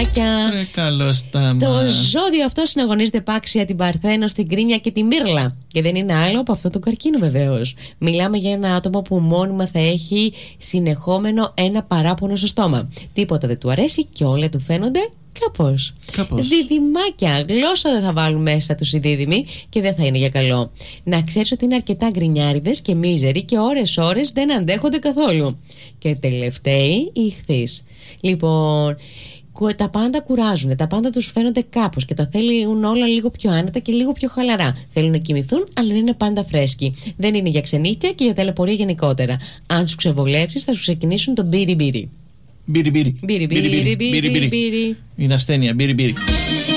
διδυμάκια. Καλωστάμα. Το ζώδιο αυτό συναγωνίζεται επάξια την Παρθένο, στην Κρίνια και την Μύρλα. Και δεν είναι άλλο από αυτό το καρκίνο, βεβαίως. Μιλάμε για ένα άτομο που μόνιμα θα έχει συνεχόμενο ένα παράπονο στο στόμα. Τίποτα δεν του αρέσει και όλα του φαίνονται κάπως. Διδυμάκια. Γλώσσα δεν θα βάλουν μέσα τους οι δίδυμοι και δεν θα είναι για καλό. Να ξέρεις ότι είναι αρκετά γκρινιάριδες και μίζεροι και ώρες δεν αντέχονται καθόλου. Και τελευταίοι οι ιχθύς. Λοιπόν, τα πάντα κουράζουν, τα πάντα τους φαίνονται κάπως και τα θέλουν όλα λίγο πιο άνετα και λίγο πιο χαλαρά. Θέλουν να κοιμηθούν, αλλά δεν είναι πάντα φρέσκοι. Δεν είναι για ξενύχια και για ταλαιπωρία γενικότερα. Αν τους ξεβολεύσεις, θα σου ξεκινήσουν το μπίρι-μπίρι. Μπίρι-μπίρι. Μπίρι-μπίρι. Είναι ασθένεια. Μπίρι-μπίρι.